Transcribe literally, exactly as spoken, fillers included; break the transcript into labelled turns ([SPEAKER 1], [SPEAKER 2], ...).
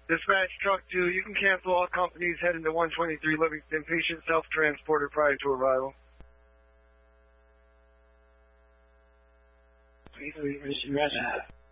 [SPEAKER 1] Dispatch Truck two, you can cancel all companies heading to one twenty-three Livingston. Patient self-transported prior to arrival.
[SPEAKER 2] Please leave Mister Russia.